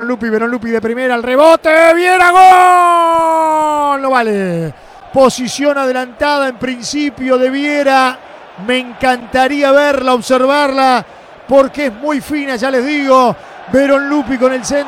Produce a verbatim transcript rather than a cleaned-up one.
Lupi, Verón Lupi de primera, al rebote, Viera, gol, no vale. Posición adelantada en principio de Viera, me encantaría verla, observarla, porque es muy fina, ya les digo. Verón Lupi con el centro.